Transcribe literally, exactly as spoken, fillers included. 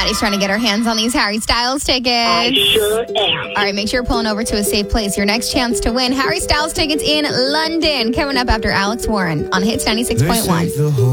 Maddie's trying to get her hands on these Harry Styles tickets. I sure am. All right, make sure you're pulling over to a safe place. Your next chance to win Harry Styles tickets in London. Coming up after Alex Warren on Hits ninety-six point one.